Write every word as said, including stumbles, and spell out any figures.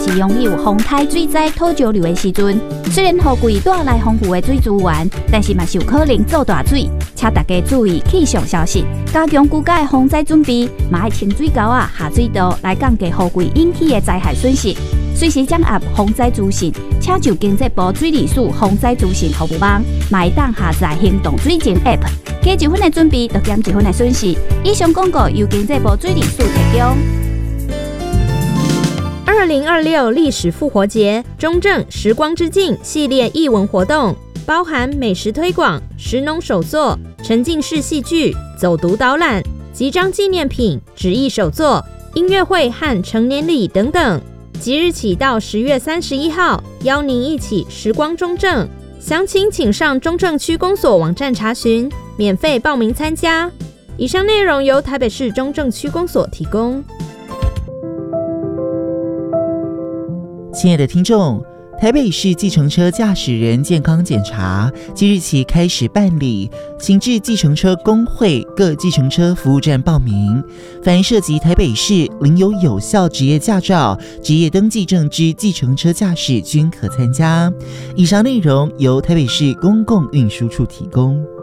是拥有风台水灾土石流的时阵，虽然雨季带来丰富的水资源，但是嘛是有可能造大水，请大家注意气象消息，加强居家的防灾准备，嘛要清水沟啊、下水道来降低雨季引起的灾害损失。随时掌握防灾资讯，请就经济部水利署防灾资讯服务网，嘛会当下载行动水情 App， 加一分的准备，就减一分的损失。以上广告由经济部水利署提供。 二零二六历史复活节中正时光之境系列艺文活动，包含美食推广、食农手作、沉浸式戏剧、走读导览、集章纪念品、纸艺手作、音乐会和成年礼等等。即日起到十月三十一号，邀您一起时光中正。详情请上中正区公所网站查询，免费报名参加。以上内容由台北市中正区公所提供。 亲爱的听众，台北市计程车驾驶人健康检查即日起开始办理，请至计程车工会各计程车服务站报名。凡涉及台北市领有有效职业驾照、职业登记证之计程车驾驶均可参加。以上内容由台北市公共运输处提供。